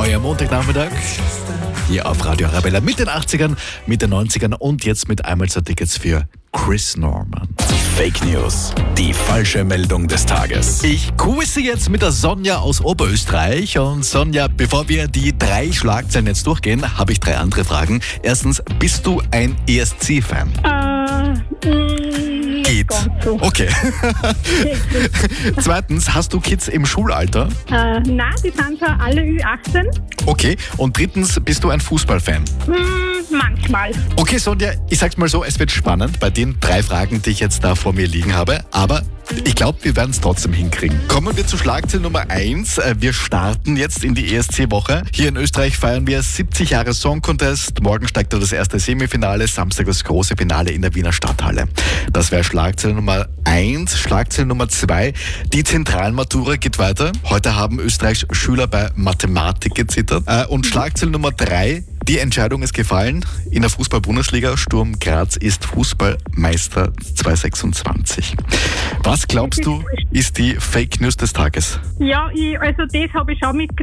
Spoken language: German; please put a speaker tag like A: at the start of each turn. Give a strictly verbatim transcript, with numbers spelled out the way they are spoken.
A: neu am Montagnachmittag. Hier auf Radio Arabella mit den achtzigern, mit den neunzigern und jetzt mit Einmalzer-Tickets für Chris Norman.
B: Fake News, die falsche Meldung des Tages.
A: Ich quizze jetzt mit der Sonja aus Oberösterreich. Und Sonja, bevor wir die drei Schlagzeilen jetzt durchgehen, habe ich drei andere Fragen. Erstens, bist du ein E S C-Fan?
C: Äh, mh,
A: Geht.
C: ganz so.
A: Okay. Zweitens, hast du Kids im Schulalter?
C: Äh, nein, die sind schon alle Ü achtzehn.
A: Okay. Und drittens, bist du ein Fußballfan?
C: Hm, manchmal.
A: Okay, Sonja, ich sag's mal so, es wird spannend bei den drei Fragen, die ich jetzt da vor mir liegen habe. Aber ich glaube, wir werden es trotzdem hinkriegen. Kommen wir zu Schlagzeile Nummer eins. Wir starten jetzt in die E S C-Woche. Hier in Österreich feiern wir siebzig Jahre Song Contest. Morgen steigt da das erste Semifinale, Samstag das große Finale in der Wiener Stadthalle. Das wäre Schlagzeile Nummer eins. Schlagzeile Nummer zwei. Die Zentralmatura geht weiter. Heute haben Österreichs Schüler bei Mathematik gezittert. Und Schlagzeile Nummer drei. Die Entscheidung ist gefallen. In der Fußball-Bundesliga Sturm Graz ist Fußballmeister zwanzig sechsundzwanzig. Was glaubst du, ist die Fake News des Tages?
C: Ja, ich, also das habe ich schon mitgekriegt.